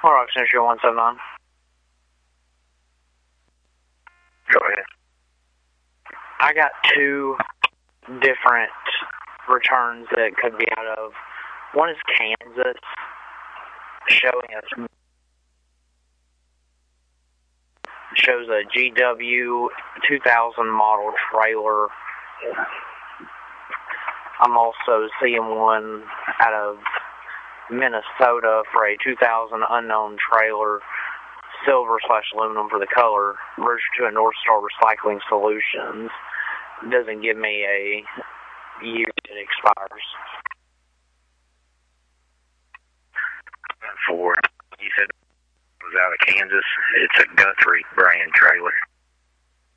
Rock Century 179. Go ahead. I got two different returns that could be out of. One is Kansas, shows a GW 2000 model trailer. I'm also seeing one out of Minnesota for a 2000 unknown trailer, silver/aluminum for the color, registered to a North Star Recycling Solutions. Doesn't give me a year it expires. For, you said it was out of Kansas. It's a Guthrie brand trailer.